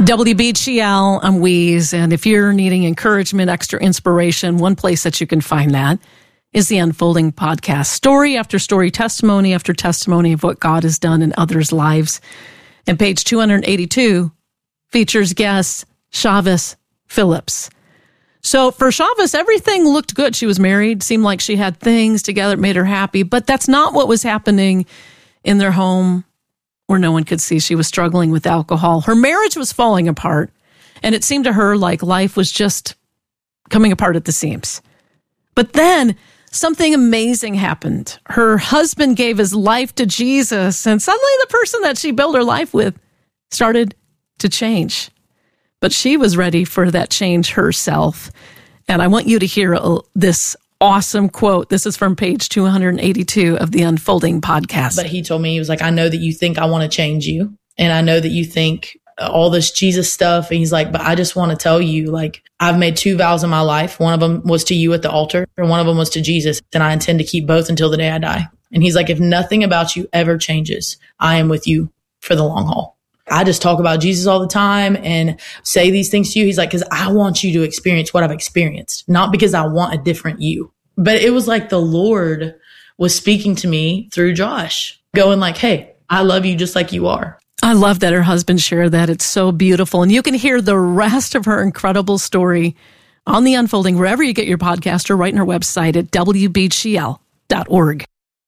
WBGL, I'm Weeze, and if you're needing encouragement, extra inspiration, one place that you can find that is the Unfolding Podcast. Story after story, testimony after testimony of what God has done in others' lives. And page 282 features guest Chavez Phillips. So for Chavez, everything looked good. She was married, seemed like she had things together, made her happy, but that's not what was happening in their home where no one could see. She was struggling with alcohol. Her marriage was falling apart, and it seemed to her like life was just coming apart at the seams. But then something amazing happened. Her husband gave his life to Jesus, and suddenly the person that she built her life with started to change. But she was ready for that change herself. And I want you to hear this awesome quote. This is from page 282 of the Unfolding Podcast. But he told me, he was like, I know that you think I want to change you. And I know that you think all this Jesus stuff. And he's like, but I just want to tell you, like, I've made 2 vows in my life. One of them was to you at the altar, and one of them was to Jesus. And I intend to keep both until the day I die. And he's like, if nothing about you ever changes, I am with you for the long haul. I just talk about Jesus all the time and say these things to you. He's like, because I want you to experience what I've experienced, not because I want a different you. But it was like the Lord was speaking to me through Josh, going like, hey, I love you just like you are. I love that her husband shared that. It's so beautiful. And you can hear the rest of her incredible story on The Unfolding, wherever you get your podcast, or right on her website at wbgl.org.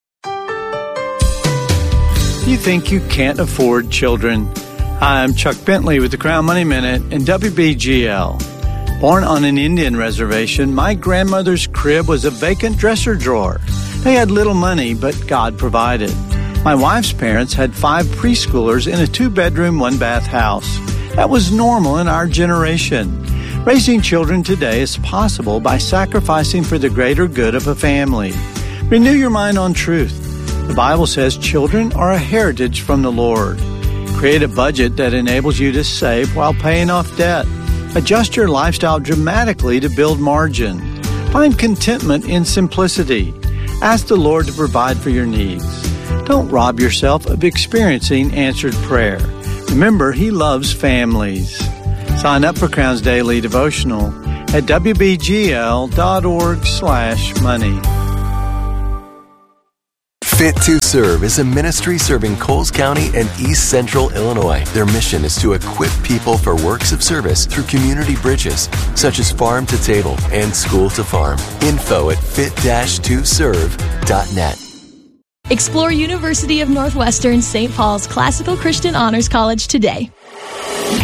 You think you can't afford children? Hi, I'm Chuck Bentley with the Crown Money Minute and WBGL. Born on an Indian reservation, my grandmother's crib was a vacant dresser drawer. They had little money, but God provided. My wife's parents had 5 preschoolers in a 2-bedroom, 1-bath house. That was normal in our generation. Raising children today is possible by sacrificing for the greater good of a family. Renew your mind on truth. The Bible says children are a heritage from the Lord. Create a budget that enables you to save while paying off debt. Adjust your lifestyle dramatically to build margin. Find contentment in simplicity. Ask the Lord to provide for your needs. Don't rob yourself of experiencing answered prayer. Remember, He loves families. Sign up for Crown's Daily Devotional at wbgl.org/money. Fit to Serve is a ministry serving Coles County and East Central Illinois. Their mission is to equip people for works of service through community bridges, such as Farm to Table and School to Farm. Info at fit-2serve.net. Explore University of Northwestern St. Paul's Classical Christian Honors College today.